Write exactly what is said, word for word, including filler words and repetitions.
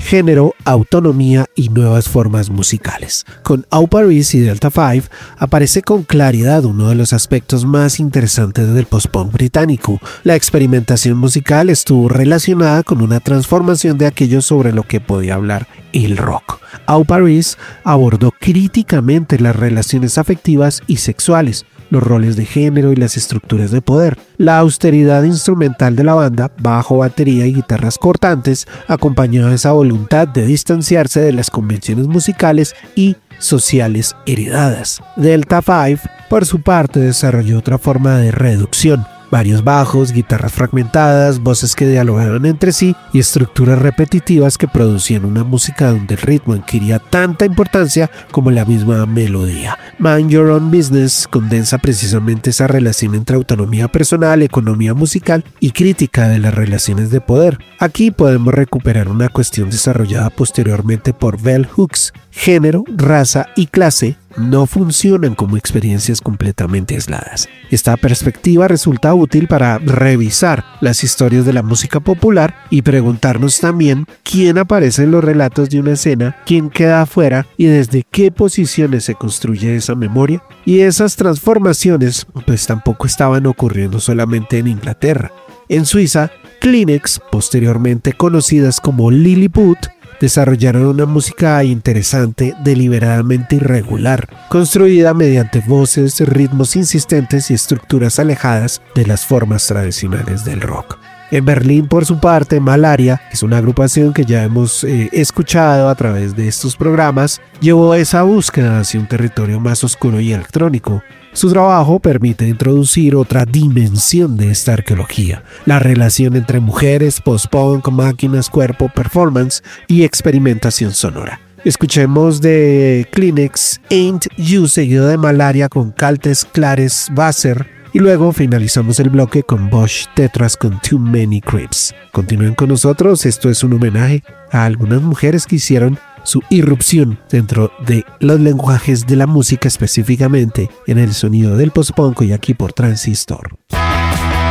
género, autonomía y nuevas formas musicales. Con Au Paris y Delta Five aparece con claridad uno de los aspectos más interesantes del post-punk británico. La experimentación musical estuvo relacionada con una transformación de aquello sobre lo que podía hablar el rock. Au Paris abordó críticamente las relaciones afectivas y sexuales, los roles de género y las estructuras de poder. La austeridad instrumental de la banda, bajo, batería y guitarras cortantes, acompañó esa voluntad de distanciarse de las convenciones musicales y sociales heredadas. Delta Five, por su parte, desarrolló otra forma de reducción. Varios bajos, guitarras fragmentadas, voces que dialogaban entre sí y estructuras repetitivas que producían una música donde el ritmo adquiría tanta importancia como la misma melodía. Mind Your Own Business condensa precisamente esa relación entre autonomía personal, economía musical y crítica de las relaciones de poder. Aquí podemos recuperar una cuestión desarrollada posteriormente por Bell Hooks. Género, raza y clase no funcionan como experiencias completamente aisladas. Esta perspectiva resulta útil para revisar las historias de la música popular y preguntarnos también quién aparece en los relatos de una escena, quién queda afuera y desde qué posiciones se construye esa memoria. Y esas transformaciones pues tampoco estaban ocurriendo solamente en Inglaterra. En Suiza, Kleenex, posteriormente conocidas como Lilliput, desarrollaron una música interesante, deliberadamente irregular, construida mediante voces, ritmos insistentes y estructuras alejadas de las formas tradicionales del rock. En Berlín, por su parte, Malaria, que es una agrupación que ya hemos eh, escuchado a través de estos programas, llevó esa búsqueda hacia un territorio más oscuro y electrónico. Su trabajo permite introducir otra dimensión de esta arqueología, la relación entre mujeres, post-punk, máquinas, cuerpo, performance y experimentación sonora. Escuchemos de Kleenex Ain't You, seguido de Malaria con Caltes Clares Wasser, y luego finalizamos el bloque con Bosch Tetras con Too Many Creeps. Continúen con nosotros, esto es un homenaje a algunas mujeres que hicieron su irrupción dentro de los lenguajes de la música, específicamente en el sonido del post-punk y aquí por Transistor.